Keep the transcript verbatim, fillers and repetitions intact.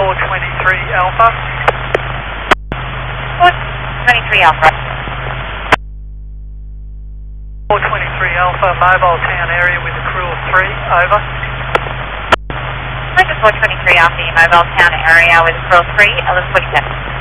four twenty-three Alpha. four twenty-three Alpha. four twenty-three Alpha, mobile town area with accrual three, over. four twenty-three Alpha, mobile town area with accrual three, eleven forty-seven.